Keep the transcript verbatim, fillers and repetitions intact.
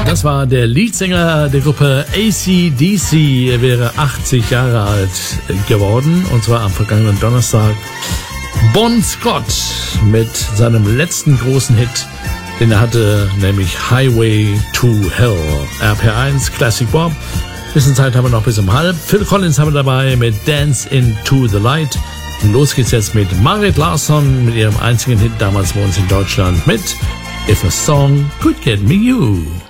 Das war der Leadsänger der Gruppe A C D C. Er wäre achtzig Jahre alt geworden, und zwar am vergangenen Donnerstag. Bon Scott mit seinem letzten großen Hit, den er hatte, nämlich Highway to Hell. R P eins Classic Bob. Bisschen Zeit haben wir noch bis um halb. Phil Collins haben wir dabei mit Dance into the Light. Und los geht's jetzt mit Margaret Larsson mit ihrem einzigen Hit damals bei uns in Deutschland mit If a Song Could Get Me You.